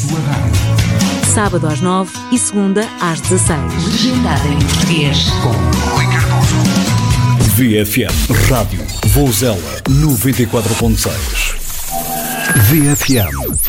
sua rádio. Sábado às 9 e segunda às 16. Legendada em português. Com Rui Cardoso. VFM Rádio Vouzela 94.6. VFM.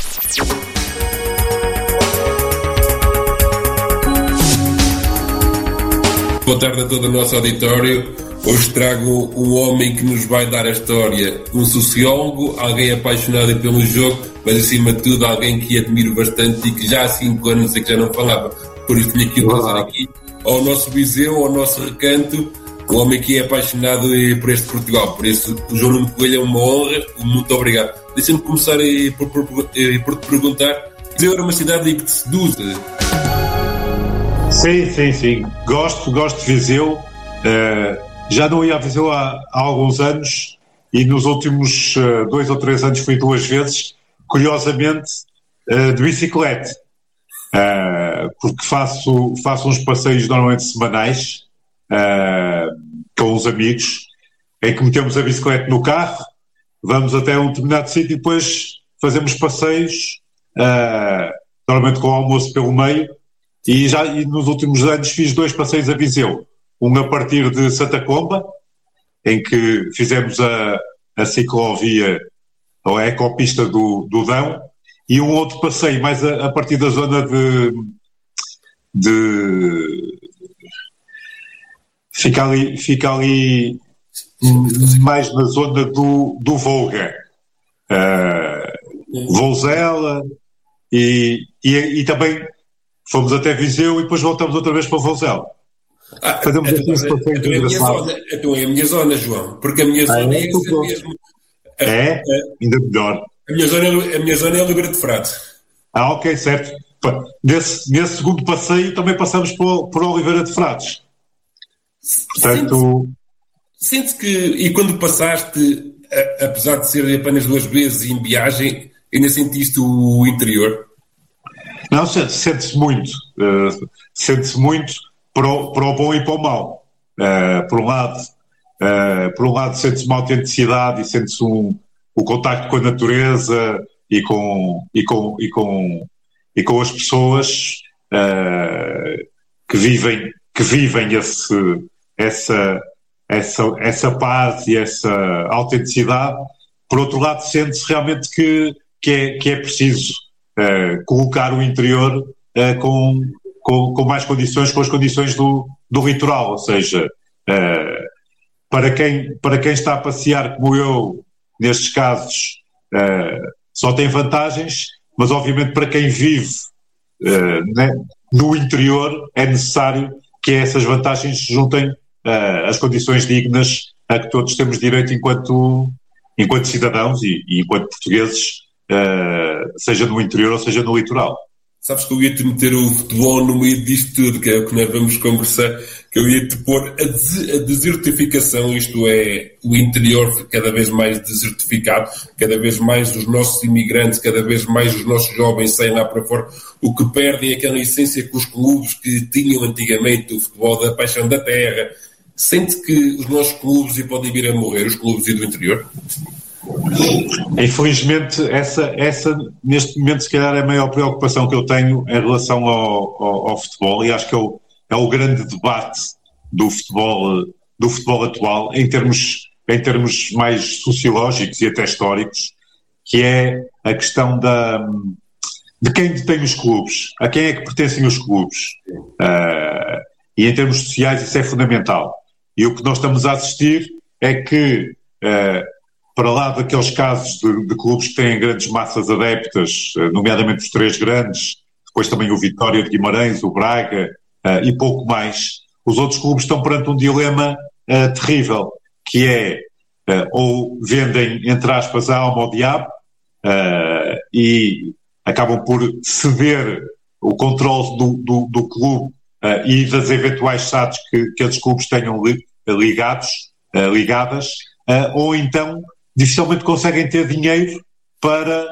Boa tarde a todo o nosso auditório. Hoje trago um homem que nos vai dar a história, um sociólogo, alguém apaixonado pelo jogo, mas acima de tudo alguém que admiro bastante e que já há 5 anos é que já não falava. Por isso tinha que trazer aqui ao nosso Viseu, ao nosso recanto, um homem que é apaixonado por este Portugal. Por isso, o João Nuno Coelho é uma honra. Muito obrigado. Deixa-me começar por te perguntar: Viseu era uma cidade que te seduz? Sim. Gosto de Viseu. Já não ia a Viseu há alguns anos e nos últimos 2 ou 3 anos fui 2 vezes, curiosamente, de bicicleta. Porque faço uns passeios normalmente semanais com uns amigos, em que metemos a bicicleta no carro, vamos até um determinado sítio e depois fazemos passeios, normalmente com o almoço pelo meio, e nos últimos anos fiz 2 passeios a Viseu. Um a partir de Santa Comba, em que fizemos a ciclovia, ou a ecopista do Dão, e um outro passeio mais a partir da zona de fica ali mais na zona do Volga, Vouzela, e também fomos até Viseu e depois voltamos outra vez para Vouzela. Então é a minha zona, João, porque a minha zona é essa mesmo. Ainda melhor. A minha zona é a Oliveira de Frade. Ok, certo. Nesse segundo passeio também passamos por Oliveira de Frades. Portanto... Sente que, e quando passaste, apesar de ser apenas 2 vezes em viagem, ainda sentiste o interior? Não, sente-se muito. Sente-se muito para o bom e para o mau. Por um lado sente-se uma autenticidade e sente-se o contacto com a natureza e com as pessoas que vivem essa paz e essa autenticidade. Por outro lado, sente-se realmente que é preciso colocar o interior com mais condições, com as condições do litoral, ou seja, para quem está a passear como eu, nestes casos, só tem vantagens, mas obviamente para quem vive no interior é necessário que essas vantagens se juntem às condições dignas a que todos temos direito enquanto cidadãos e enquanto portugueses, seja no interior ou seja no litoral. Sabes que eu ia-te meter o futebol no meio disto tudo, que é o que nós vamos conversar, que eu ia-te pôr a desertificação, isto é, o interior cada vez mais desertificado, cada vez mais os nossos imigrantes, cada vez mais os nossos jovens saem lá para fora, o que perdem aquela essência que os clubes que tinham antigamente, o futebol da paixão da terra. Sente que os nossos clubes podem vir a morrer, os clubes do interior? Infelizmente, essa neste momento se calhar é a maior preocupação que eu tenho em relação ao futebol, e acho que é o grande debate do futebol atual em termos mais sociológicos e até históricos, que é a questão de quem detém os clubes, a quem é que pertencem os clubes, e em termos sociais isso é fundamental. E o que nós estamos a assistir é que para lá daqueles casos de clubes que têm grandes massas adeptas, nomeadamente os 3 grandes, depois também o Vitória de Guimarães, o Braga e pouco mais, os outros clubes estão perante um dilema terrível, que é ou vendem, entre aspas, a alma ao diabo e acabam por ceder o controle do clube e das eventuais SADs que esses clubes tenham ligadas, ou então dificilmente conseguem ter dinheiro para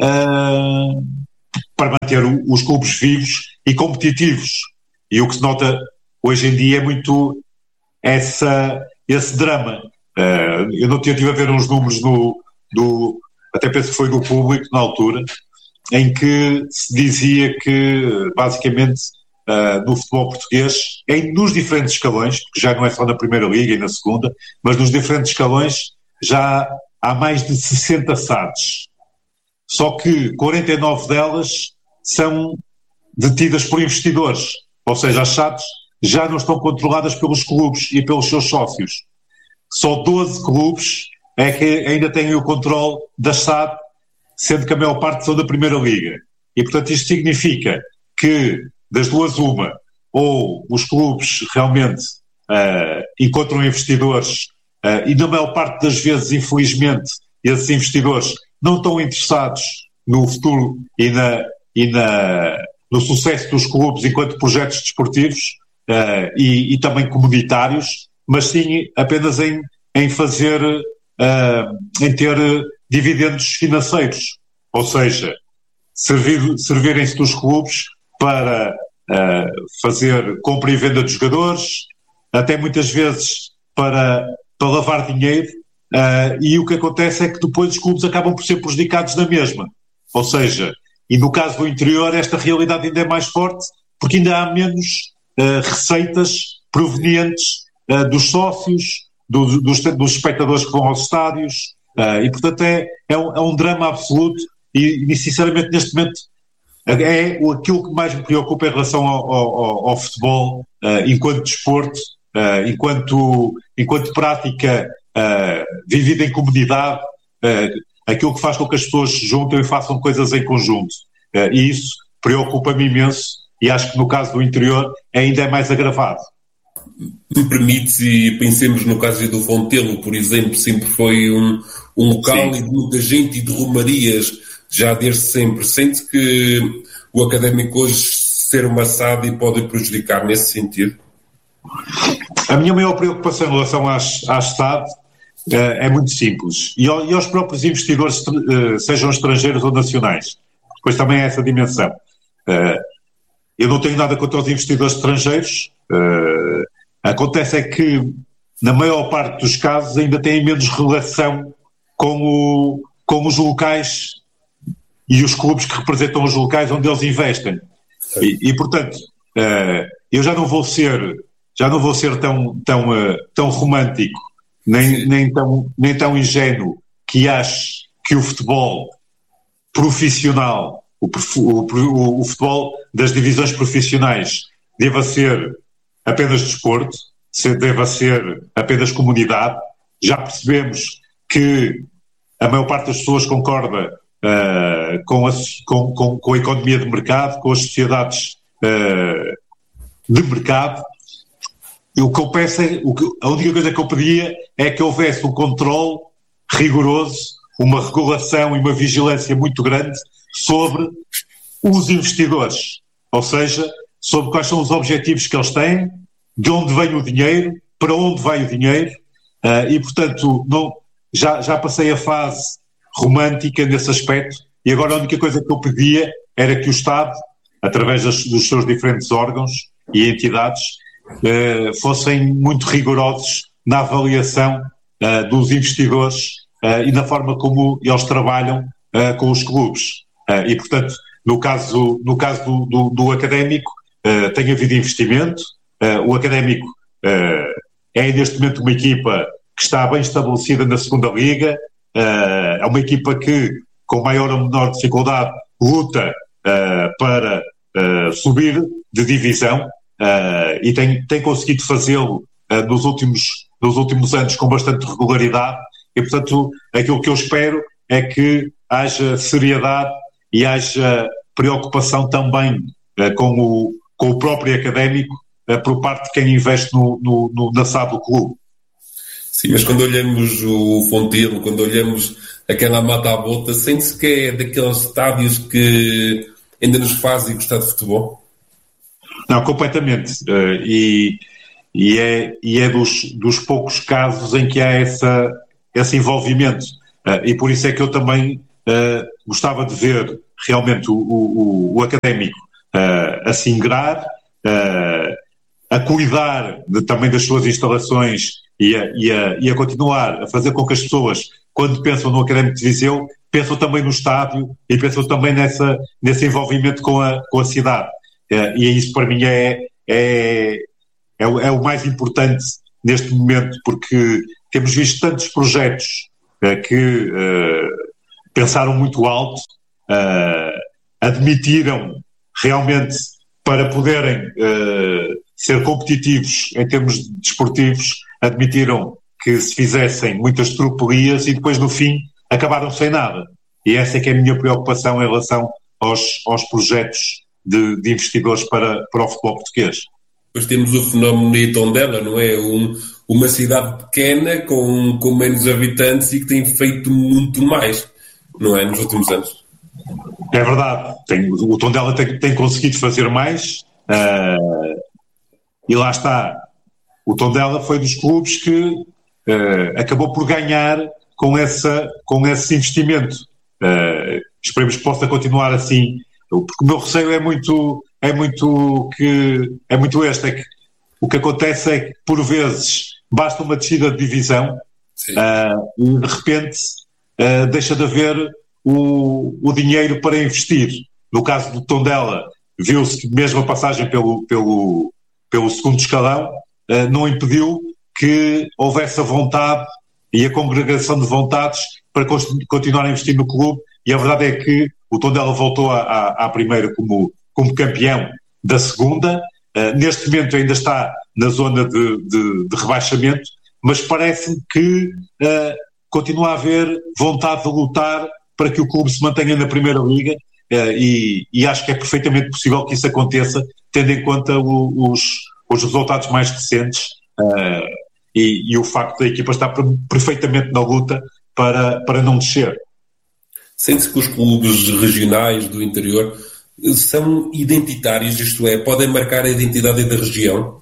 manter os clubes vivos e competitivos. E o que se nota hoje em dia é muito esse drama. Eu não estive a ver uns números até penso que foi do Público na altura, em que se dizia que, basicamente, no futebol português, nos diferentes escalões, porque já não é só na Primeira Liga e na Segunda, mas nos diferentes escalões já há mais de 60 SADs. Só que 49 delas são detidas por investidores, ou seja, as SADs já não estão controladas pelos clubes e pelos seus sócios. Só 12 clubes é que ainda têm o controle da SAD, sendo que a maior parte são da Primeira Liga. E, portanto, isto significa que, das duas uma, ou os clubes realmente encontram investidores e, na maior parte das vezes, infelizmente, esses investidores não estão interessados no futuro e no sucesso dos clubes enquanto projetos desportivos e também comunitários, mas sim apenas em fazer, em ter dividendos financeiros, ou seja, servirem-se dos clubes para fazer compra e venda de jogadores, até muitas vezes para lavar dinheiro, e o que acontece é que depois os clubes acabam por ser prejudicados na mesma. Ou seja, e no caso do interior esta realidade ainda é mais forte, porque ainda há menos receitas provenientes dos sócios, dos espectadores que vão aos estádios, e portanto é um drama absoluto e sinceramente neste momento é aquilo que mais me preocupa em relação ao futebol enquanto desporto, enquanto prática vivida em comunidade, aquilo que faz com que as pessoas se juntem e façam coisas em conjunto, e isso preocupa-me imenso e acho que no caso do interior ainda é mais agravado. Me permites, e pensemos no caso do Fontelo, por exemplo, sempre foi um local de muita gente e de romarias já desde sempre. Sente que o Académico hoje ser uma SAD pode prejudicar nesse sentido? A minha maior preocupação em relação às SAD é muito simples. E aos próprios investidores, sejam estrangeiros ou nacionais. Depois também há essa dimensão. Eu não tenho nada contra os investidores estrangeiros. Acontece é que, na maior parte dos casos, ainda têm menos relação com os locais e os clubes que representam os locais onde eles investem. E portanto, eu já não vou ser tão romântico, nem tão ingênuo que ache que o futebol profissional, o futebol das divisões profissionais deva ser apenas desporto, deva ser apenas comunidade. Já percebemos que a maior parte das pessoas concorda com a economia de mercado, com as sociedades de mercado. E o que eu peço a única coisa que eu pedia é que houvesse um controle rigoroso, uma regulação e uma vigilância muito grande sobre os investidores, ou seja, sobre quais são os objetivos que eles têm, de onde vem o dinheiro, para onde vai o dinheiro, e portanto já passei a fase romântica nesse aspecto, e agora a única coisa que eu pedia era que o Estado, através dos seus diferentes órgãos e entidades, fossem muito rigorosos na avaliação dos investidores e na forma como eles trabalham com os clubes. E portanto, no caso do Académico, tem havido investimento. O Académico é neste momento uma equipa que está bem estabelecida na Segunda Liga, é uma equipa que, com maior ou menor dificuldade, luta para subir de divisão, e tem conseguido fazê-lo nos últimos anos com bastante regularidade, e portanto aquilo que eu espero é que haja seriedade e haja preocupação também com o próprio Académico por parte de quem investe na SAD do clube. Sim, mas quando olhamos o Fontelo, quando olhamos aquela mata à volta, sente-se que é daqueles estádios que ainda nos fazem gostar de futebol? Não, completamente. E é dos poucos casos em que há esse envolvimento. E por isso é que eu também gostava de ver realmente o Académico a se ingrar, a cuidar também das suas instalações e a continuar a fazer com que as pessoas, quando pensam no Académico de Viseu, pensam também no estádio e pensam também nesse envolvimento com a cidade. E isso para mim é o mais importante neste momento, porque temos visto tantos projetos que pensaram muito alto, admitiram realmente para poderem ser competitivos em termos desportivos, admitiram que se fizessem muitas tropelias e depois no fim acabaram sem nada. E essa é que é a minha preocupação em relação aos projetos de investidores para o futebol português. Depois temos o fenómeno de Tondela, não é? Uma cidade pequena com menos habitantes e que tem feito muito mais, não é? Nos últimos anos. É verdade. O Tondela tem conseguido fazer mais e lá está. O Tondela foi dos clubes que acabou por ganhar com esse investimento. Esperemos que possa continuar assim, porque o meu receio é muito este, é que o que acontece é que por vezes basta uma descida de divisão e de repente deixa de haver o dinheiro para investir. No caso do Tondela, viu-se que mesmo a passagem pelo segundo escalão não impediu que houvesse a vontade e a congregação de vontades para continuar a investir no clube, e a verdade é que o Tondela voltou à primeira como campeão da segunda. Neste momento ainda está na zona de rebaixamento, mas parece-me que continua a haver vontade de lutar para que o clube se mantenha na Primeira Liga, e acho que é perfeitamente possível que isso aconteça, tendo em conta os resultados mais recentes e o facto da equipa estar perfeitamente na luta para não descer. Sente-se que os clubes regionais do interior são identitários, isto é, podem marcar a identidade da região?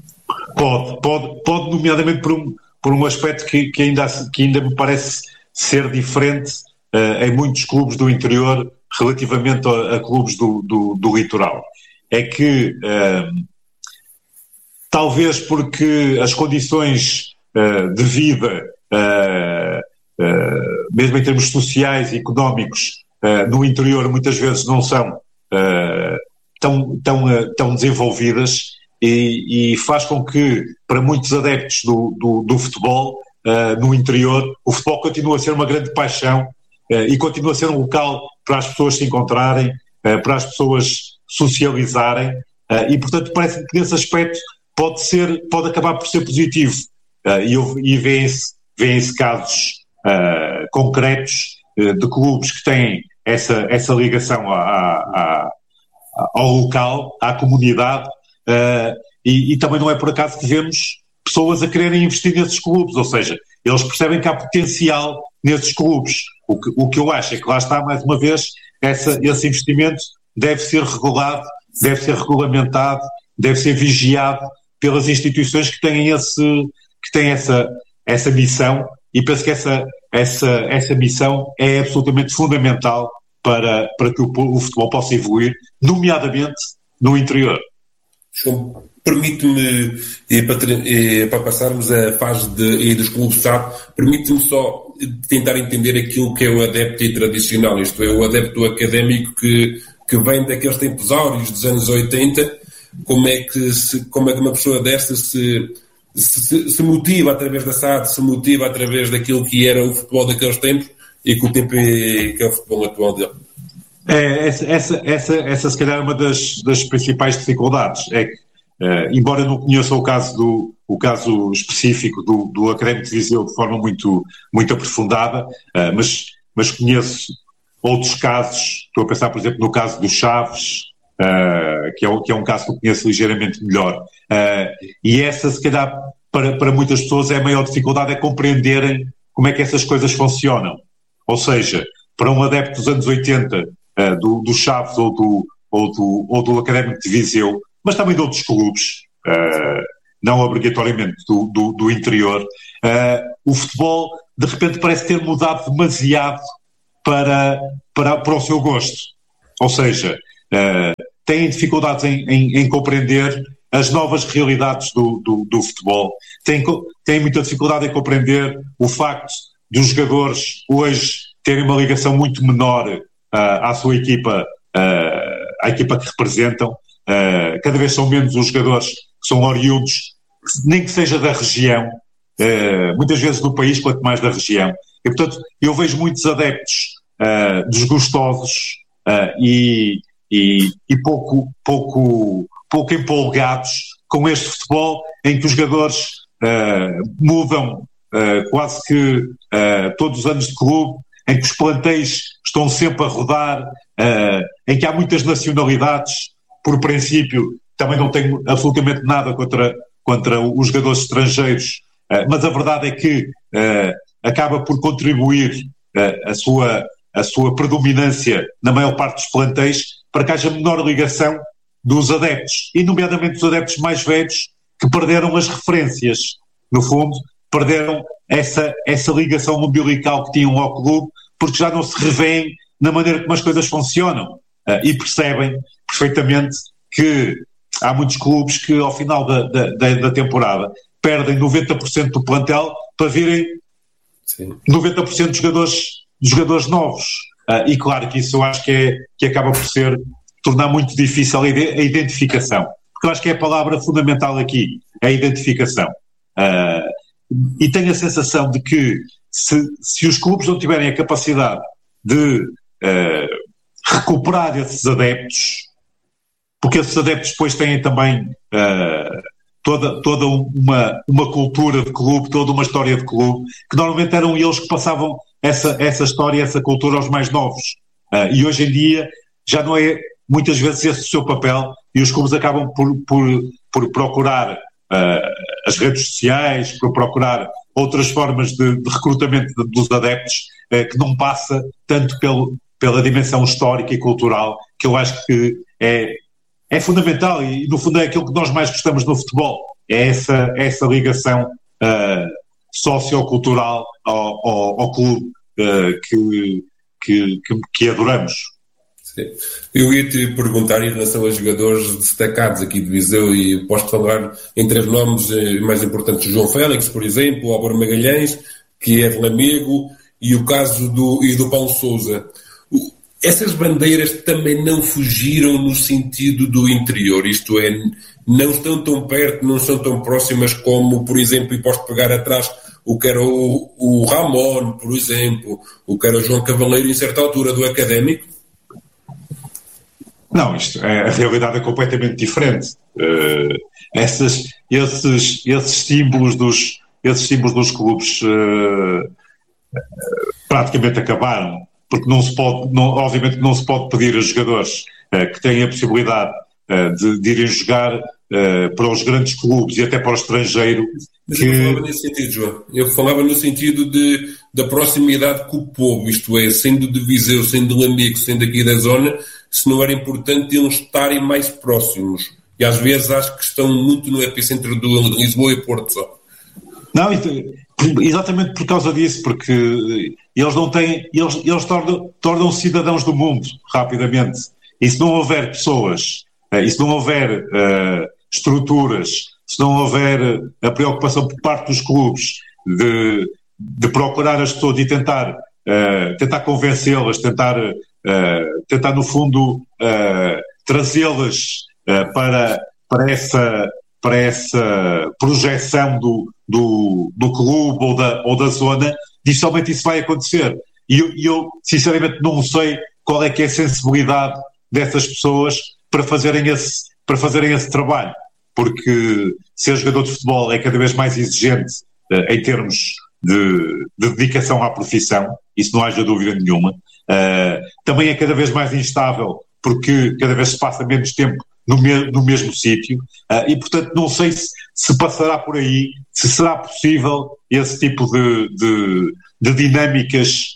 Pode nomeadamente por um aspecto que ainda me parece ser diferente em muitos clubes do interior relativamente a clubes do litoral. É que talvez porque as condições de vida, mesmo em termos sociais e económicos, no interior muitas vezes não são tão desenvolvidas, e faz com que, para muitos adeptos do futebol no interior, o futebol continua a ser uma grande paixão e continua a ser um local para as pessoas se encontrarem, para as pessoas socializarem, e portanto parece que nesse aspecto pode acabar por ser positivo, e vêem-se casos concretos de clubes que têm essa ligação ao local, à comunidade, e também não é por acaso que vemos pessoas a quererem investir nesses clubes, ou seja, eles percebem que há potencial nesses clubes. O que eu acho é que lá está, mais uma vez, esse investimento deve ser regulado, deve ser regulamentado, deve ser vigiado pelas instituições que têm essa missão, e penso que essa missão é absolutamente fundamental para que o futebol possa evoluir, nomeadamente no interior. João, permite-me, para passarmos a fase dos clubes, permite-me só tentar entender aquilo que é o adepto tradicional, isto é, o adepto académico que vem daqueles tempos áureos dos anos 80, como é que uma pessoa desta se motiva através da SAD, se motiva através daquilo que era o futebol daqueles tempos e com o tempo que é o futebol atual dele. Essa se calhar é uma das principais dificuldades, é que, embora eu não conheça o caso específico do Académico de Viseu de forma muito, muito aprofundada, mas conheço outros casos. Estou a pensar, por exemplo, no caso do Chaves, que é um caso que eu conheço ligeiramente melhor, e essa, se calhar, para muitas pessoas a maior dificuldade é compreenderem como é que essas coisas funcionam. Ou seja, para um adepto dos anos 80 do Chaves ou do Académico de Viseu, mas também de outros clubes, não obrigatoriamente do interior, o futebol de repente parece ter mudado demasiado para o seu gosto. Ou seja, têm dificuldades em compreender as novas realidades do futebol, têm muita dificuldade em compreender o facto dos jogadores hoje terem uma ligação muito menor à sua equipa, à equipa que representam. Cada vez são menos os jogadores que são oriundos, nem que seja da região, muitas vezes do país, quanto mais da região. E, portanto, eu vejo muitos adeptos desgostosos e pouco empolgados com este futebol, em que os jogadores mudam quase que todos os anos de clube, em que os plantéis estão sempre a rodar, em que há muitas nacionalidades. Por princípio, também não tenho absolutamente nada contra os jogadores estrangeiros, mas a verdade é que acaba por contribuir a sua predominância na maior parte dos plantéis para que haja menor ligação dos adeptos, e nomeadamente dos adeptos mais velhos, que perderam as referências, no fundo, perderam essa ligação umbilical que tinham ao clube, porque já não se revêem na maneira como as coisas funcionam, e percebem perfeitamente que há muitos clubes que ao final da temporada perdem 90% do plantel para virem 90% dos jogadores novos, e claro que isso eu acho que acaba por tornar muito difícil a identificação, porque eu acho que é a palavra fundamental aqui, a identificação. E tenho a sensação de que se os clubes não tiverem a capacidade de recuperar esses adeptos, porque esses adeptos depois têm também toda uma cultura de clube, toda uma história de clube, que normalmente eram eles que passavam essa história, essa cultura aos mais novos. E hoje em dia já não é muitas vezes esse o seu papel, e os clubes acabam por procurar as redes sociais, por procurar outras formas de recrutamento dos adeptos, que não passa tanto pela dimensão histórica e cultural, que eu acho que é fundamental, e no fundo é aquilo que nós mais gostamos no futebol, é essa ligação sociocultural ao clube que adoramos. Sim. Eu ia te perguntar em relação a jogadores destacados aqui de Viseu, e posso falar em 3 nomes mais importantes: o João Félix, por exemplo, o Álvaro Magalhães, que é de Lamego, e o caso do Paulo Sousa. Essas bandeiras também não fugiram no sentido do interior, isto é, não estão tão perto, não são tão próximas como, por exemplo, e posso pegar atrás o que era o Ramon, por exemplo, o que era o João Cavaleiro em certa altura do Académico? Não, a realidade é completamente diferente. Esses símbolos dos clubes praticamente acabaram, porque obviamente não se pode pedir a jogadores que têm a possibilidade de irem jogar para os grandes clubes e até para o estrangeiro. Mas eu não falava nesse sentido, João. Eu falava no sentido da proximidade com o povo, isto é, sendo de Viseu, sendo de Lamego, sendo aqui da zona, se não era importante eles estarem mais próximos. E às vezes acho que estão muito no epicentro de Lisboa e Porto só. Não, exatamente por causa disso, porque eles não têm, eles tornam-se cidadãos do mundo rapidamente. E se não houver pessoas, e se não houver estruturas, se não houver a preocupação por parte dos clubes de procurar as pessoas e tentar convencê-las, tentar no fundo trazê-las para essa projeção do clube ou da zona, dificilmente isso vai acontecer. E eu sinceramente não sei qual é que é a sensibilidade dessas pessoas para fazerem esse trabalho, porque ser jogador de futebol é cada vez mais exigente em termos de dedicação à profissão, isso não haja dúvida nenhuma. Também é cada vez mais instável, porque cada vez se passa menos tempo no mesmo sítio, e portanto não sei se passará por aí, se será possível esse tipo de dinâmicas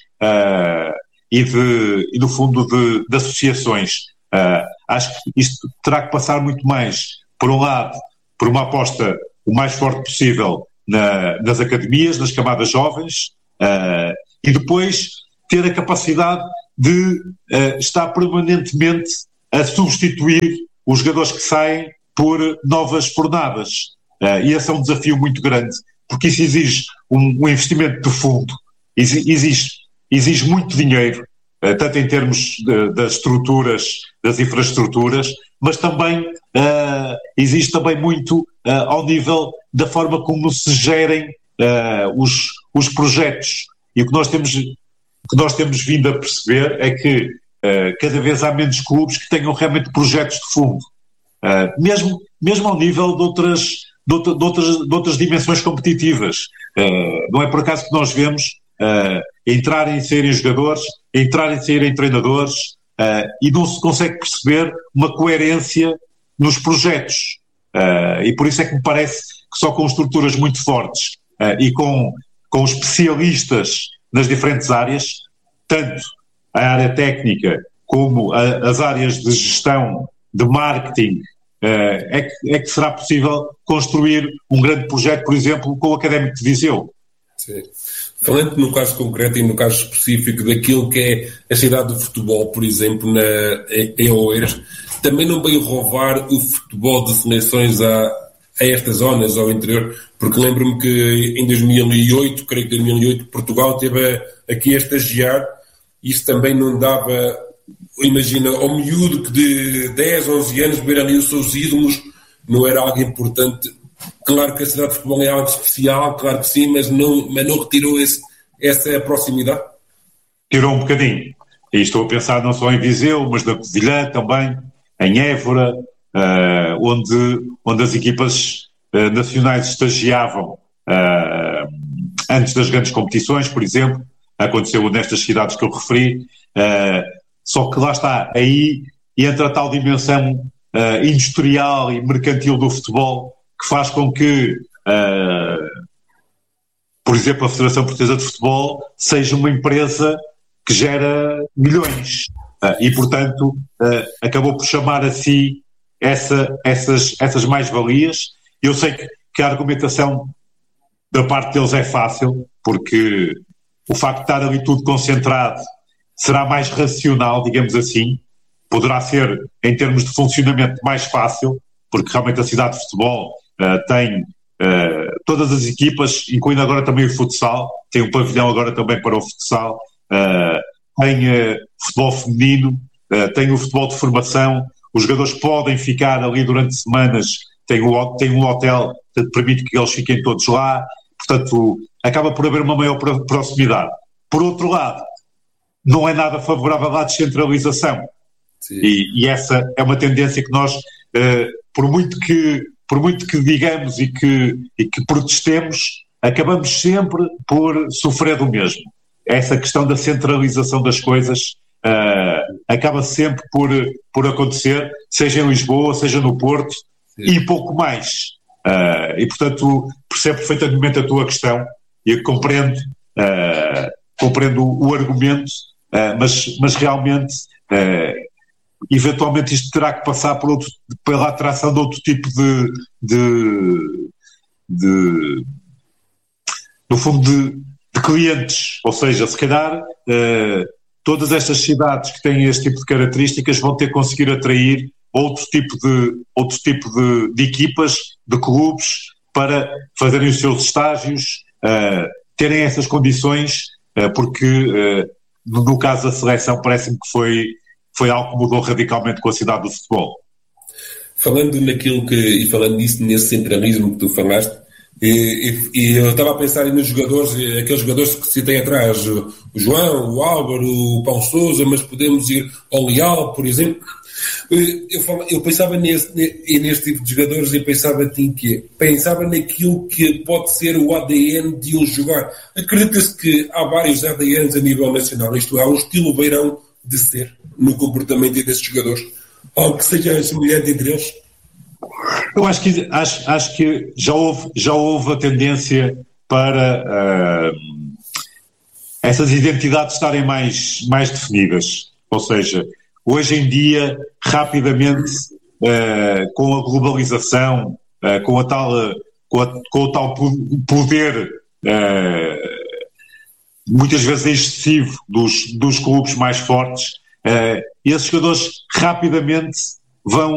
e no fundo de associações. Acho que isto terá que passar muito mais, por um lado, por uma aposta o mais forte possível nas academias, nas camadas jovens, e depois ter a capacidade de estar permanentemente a substituir os jogadores que saem por novas fornadas. E esse é um desafio muito grande, porque isso exige um investimento de fundo, exige exige muito dinheiro, tanto em termos das estruturas, das infraestruturas, mas também exige também muito ao nível da forma como se gerem os projetos. E o que nós temos vindo a perceber é que cada vez há menos clubes que tenham realmente projetos de fundo, mesmo ao nível de outras dimensões competitivas. Não é por acaso que nós vemos entrarem e saírem jogadores, entrarem e saírem treinadores, e não se consegue perceber uma coerência nos projetos. E por isso é que me parece que só com estruturas muito fortes e com especialistas nas diferentes áreas, tanto a área técnica como as áreas de gestão, de marketing, é que será possível construir um grande projeto, por exemplo, com o Académico de Viseu. Sim. Falando no caso concreto e no caso específico daquilo que é a cidade do futebol, por exemplo, em Oeiras, também não veio roubar o futebol de seleções a estas zonas, ao interior, porque lembro-me que em 2008, creio que em 2008, Portugal esteve aqui a estagiar, e isso também não dava, imagina, ao miúdo que de 10, 11 anos ver ali os seus ídolos, não era algo importante. Claro que a cidade de futebol é algo especial, claro que sim, mas não retirou essa proximidade? Tirou um bocadinho. E estou a pensar não só em Viseu, mas na Covilhã também, em Évora, onde as equipas nacionais estagiavam antes das grandes competições, por exemplo. Aconteceu nestas cidades que eu referi. Só que lá está, aí entra a tal dimensão industrial e mercantil do futebol, que faz com que, por exemplo, a Federação Portuguesa de Futebol seja uma empresa que gera milhões e, portanto, acabou por chamar a si essas mais-valias. Eu sei que a argumentação da parte deles é fácil, porque o facto de estar ali tudo concentrado será mais racional, digamos assim, poderá ser, em termos de funcionamento, mais fácil, porque realmente a cidade de futebol tem todas as equipas, incluindo agora também o futsal, tem um pavilhão agora também para o futsal, tem futebol feminino, tem o futebol de formação, os jogadores podem ficar ali durante semanas, tem um hotel que permite que eles fiquem todos lá, portanto acaba por haver uma maior proximidade. Por outro lado, não é nada favorável à descentralização. E essa é uma tendência que nós, por muito que digamos e que protestemos, acabamos sempre por sofrer do mesmo. Essa questão da centralização das coisas acaba sempre por acontecer, seja em Lisboa, seja no Porto. Sim. E pouco mais. E, portanto, percebo perfeitamente a tua questão e compreendo o argumento, mas realmente, eventualmente isto terá que passar pela atração de outro tipo no fundo, de clientes. Ou seja, se calhar todas estas cidades que têm este tipo de características vão ter que conseguir atrair outro tipo de equipas, de clubes, para fazerem os seus estágios, terem essas condições, porque no caso da seleção parece-me que foi algo que mudou radicalmente com a cidade do futebol. Falando naquilo e falando nisso, nesse centralismo que tu falaste, e eu estava a pensar nos jogadores, aqueles jogadores que se têm atrás, o João, o Álvaro, o Paulo Sousa, mas podemos ir ao Leal, por exemplo. Eu pensava nesse tipo de jogadores e pensava naquilo que pode ser o ADN de um jogar. Acredita-se que há vários ADNs a nível nacional, isto é, há um estilo beirão de ser no comportamento desses jogadores, algo que seja semelhante entre eles? Eu acho que já houve a tendência para essas identidades estarem mais definidas. Ou seja, hoje em dia, rapidamente, com a globalização, com o tal poder muitas vezes excessivo dos clubes mais fortes, esses jogadores rapidamente vão